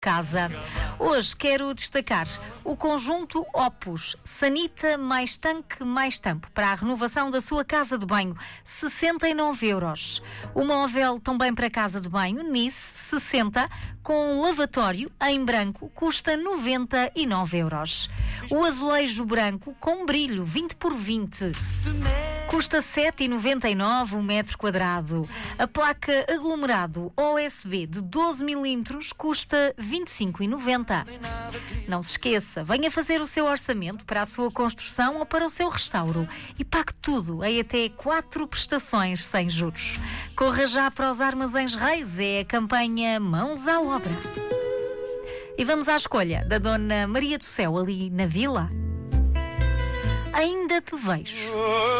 casa. Hoje quero destacar o conjunto Opus Sanita mais tanque mais tampo para a renovação da sua casa de banho, 69€. O móvel também para casa de banho Nice 60 com lavatório em branco custa 99€. O azulejo branco com brilho 20 por 20 custa 7,99 um metro quadrado. A placa aglomerado OSB de 12 milímetros custa 25,90. Não se esqueça, venha fazer o seu orçamento para a sua construção ou para o seu restauro e pague tudo em até 4 prestações sem juros. Corra já para os Armazéns Reis, é a campanha Mãos à Obra. E vamos à escolha da Dona Maria do Céu ali na Vila. Ainda te vejo.